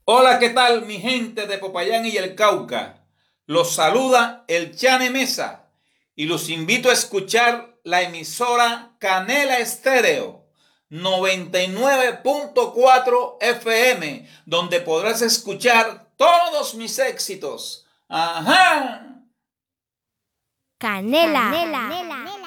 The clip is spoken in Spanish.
Hola, ¿qué tal mi gente de Popayán y el Cauca? Los saluda el Chane Mesa y los invito a escuchar la emisora Canela Estéreo 99.4 FM, donde podrás escuchar todos mis éxitos. ¡Ajá! Canela.